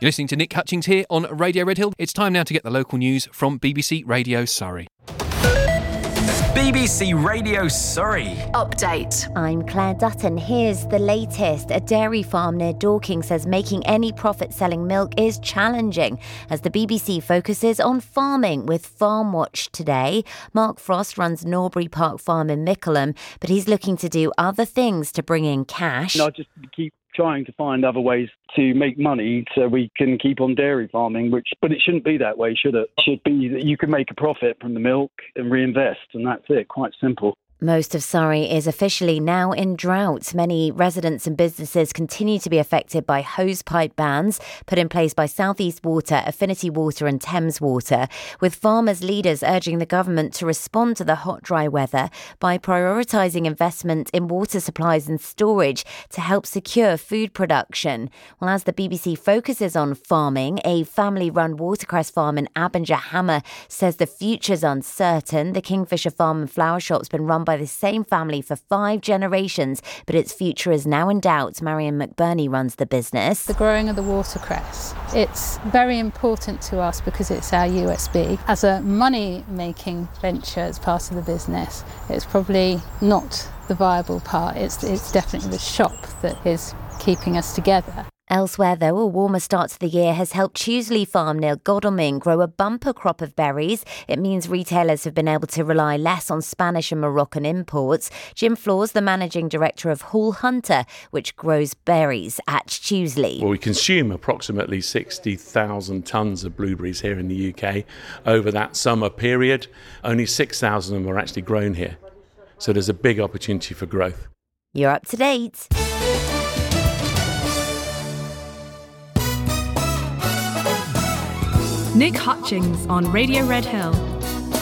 You're listening to Nick Hutchings here on Radio Red Hill. It's time now to get the local news from BBC Radio Surrey. BBC Radio Surrey. Update. I'm Claire Dutton. Here's the latest. A dairy farm near Dorking says making any profit selling milk is challenging as the BBC focuses on farming with Farm Watch today. Mark Frost runs Norbury Park Farm in Mickleham, but he's looking to do other things to bring in cash. I just keep trying to find other ways to make money so we can keep on dairy farming, but it shouldn't be that way, should it? It should be that you can make a profit from the milk and reinvest, and that's it. Quite simple. Most of Surrey is officially now in drought. Many residents and businesses continue to be affected by hosepipe bans put in place by South East Water, Affinity Water and Thames Water, with farmers' leaders urging the government to respond to the hot, dry weather by prioritising investment in water supplies and storage to help secure food production. Well, as the BBC focuses on farming, a family-run watercress farm in Abinger Hammer says the future's uncertain. The Kingfisher Farm and Flower Shop's been run by the same family for 5 generations, but its future is now in doubt. Marion McBurney runs the business. The growing of the watercress, it's very important to us because it's our USB. As a money-making venture as part of the business, it's probably not the viable part. It's definitely the shop that is keeping us together. Elsewhere, though, a warmer start to the year has helped Chewsley Farm near Godalming grow a bumper crop of berries. It means retailers have been able to rely less on Spanish and Moroccan imports. Jim Flaws, the managing director of Hall Hunter, which grows berries at Chewsley. Well, we consume approximately 60,000 tonnes of blueberries here in the UK. Over that summer period, only 6,000 of them are actually grown here. So there's a big opportunity for growth. You're up to date. Nick Hutchings on Radio Red Hill.